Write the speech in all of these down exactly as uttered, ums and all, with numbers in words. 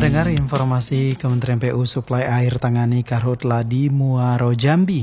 pendengar, informasi Kementerian P U Suplai Air tangani Karhutla di Muaro Jambi.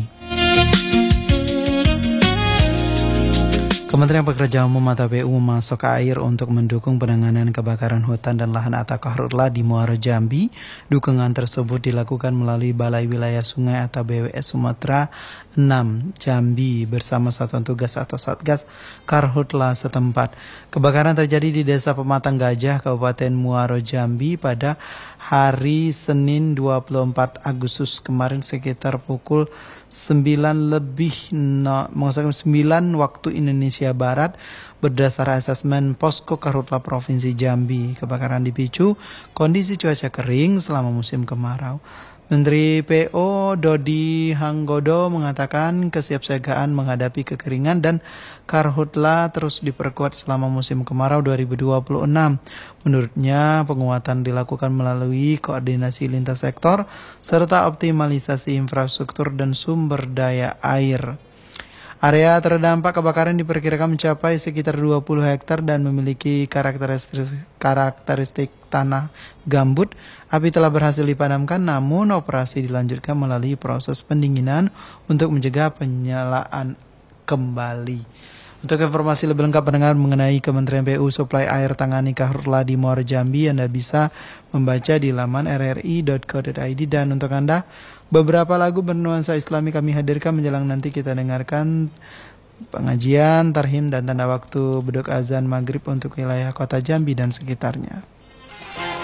Kementerian Pekerjaan Umum atau P U memasok air untuk mendukung penanganan kebakaran hutan dan lahan atau Karhutla di Muaro Jambi. Dukungan tersebut dilakukan melalui Balai Wilayah Sungai atau B W S Sumatera enam Jambi bersama Satuan Tugas atau Satgas Karhutla setempat. Kebakaran terjadi di Desa Pematang Gajah, Kabupaten Muaro Jambi pada hari Senin dua puluh empat Agustus kemarin sekitar pukul sembilan lebih no, sembilan waktu Indonesia Barat berdasar asesmen Posko Karhutla Provinsi Jambi. Kebakaran dipicu kondisi cuaca kering selama musim kemarau. Menteri P O Dodi Hanggodo mengatakan kesiapsiagaan menghadapi kekeringan dan Karhutla terus diperkuat selama musim kemarau dua ribu dua puluh enam. Menurutnya, penguatan dilakukan melalui koordinasi lintas sektor serta optimalisasi infrastruktur dan sumber daya air. Area terdampak kebakaran diperkirakan mencapai sekitar dua puluh hektar dan memiliki karakteristik, karakteristik tanah gambut. Api telah berhasil dipadamkan, namun operasi dilanjutkan melalui proses pendinginan untuk mencegah penyalaan kembali. Untuk informasi lebih lengkap pendengar mengenai Kementerian P U Suplai Air tangani Karhutla di Muaro Jambi, Anda bisa membaca di laman r r i dot co dot i d. Dan untuk Anda, beberapa lagu bernuansa Islami kami hadirkan menjelang nanti kita dengarkan pengajian, tarhim, dan tanda waktu beduk azan maghrib untuk wilayah kota Jambi dan sekitarnya.